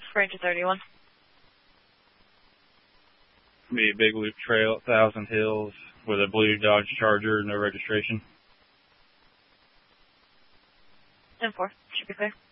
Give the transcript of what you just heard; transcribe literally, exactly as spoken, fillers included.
Ranger thirty-one. Be Big Loop Trail, Thousand Hills, with a blue Dodge Charger, no registration. ten four, should be clear.